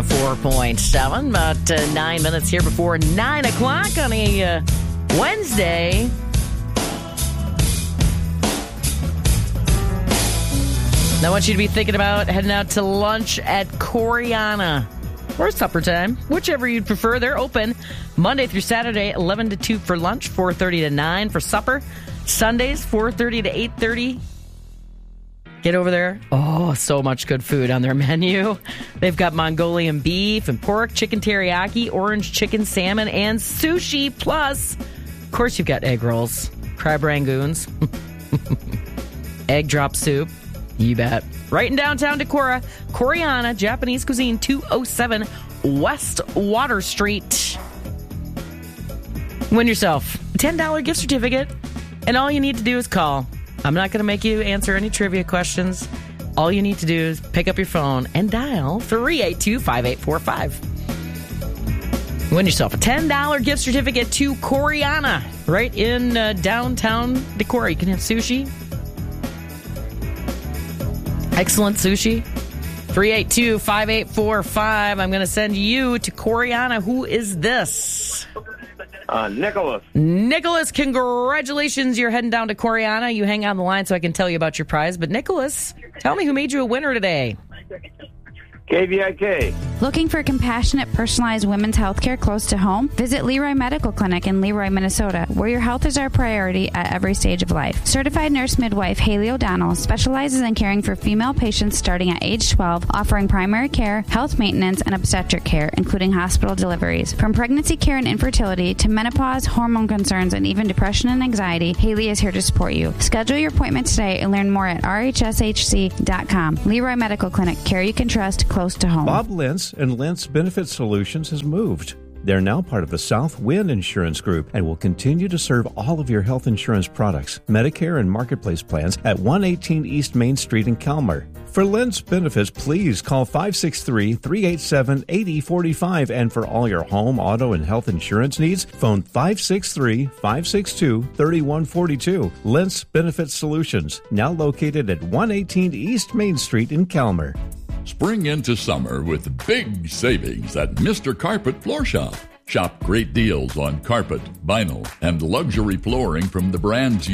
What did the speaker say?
104.7, about 9 minutes here before 9 o'clock on a Wednesday. Now I want you to be thinking about heading out to lunch at Coreana or supper time, whichever you'd prefer. They're open Monday through Saturday, 11 to 2 for lunch, 4:30 to 9 for supper. Sundays, 4:30 to 8:30. Get over there. Oh, so much good food on their menu. They've got Mongolian beef and pork, chicken teriyaki, orange chicken, salmon, and sushi. Plus, of course, you've got egg rolls, crab rangoons, egg drop soup. You bet. Right in downtown Decorah, Coreana, Japanese Cuisine, 207 West Water Street. Win yourself a $10 gift certificate, and all you need to do is call. I'm not going to make you answer any trivia questions. All you need to do is pick up your phone and dial 382-5845. Win yourself a $10 gift certificate to Coreana, right in downtown Decorah. You can have sushi. Excellent sushi. 382-5845. I'm going to send you to Coreana. Who is this? Nicholas. Nicholas, congratulations. You're heading down to Coreana. You hang on the line so I can tell you about your prize. But Nicholas, tell me who made you a winner today. KVIK. Looking for compassionate, personalized women's health care close to home? Visit Leroy Medical Clinic in Leroy, Minnesota, where your health is our priority at every stage of life. Certified nurse midwife Haley O'Donnell specializes in caring for female patients starting at age 12, offering primary care, health maintenance, and obstetric care, including hospital deliveries. From pregnancy care and infertility to menopause, hormone concerns, and even depression and anxiety, Haley is here to support you. Schedule your appointment today and learn more at rhshc.com. Leroy Medical Clinic, care you can trust, close to home. Bob Lentz and Lentz Benefit Solutions has moved. They're now part of the Southwind Insurance Group and will continue to serve all of your health insurance products, Medicare and Marketplace plans at 118 East Main Street in Calmer. For Lentz Benefits, please call 563-387-8045. And for all your home, auto, and health insurance needs, phone 563-562-3142. Lentz Benefit Solutions, now located at 118 East Main Street in Calmer. Spring into summer with big savings at Mr. Carpet Floor Shop. Shop great deals on carpet, vinyl, and luxury flooring from the brands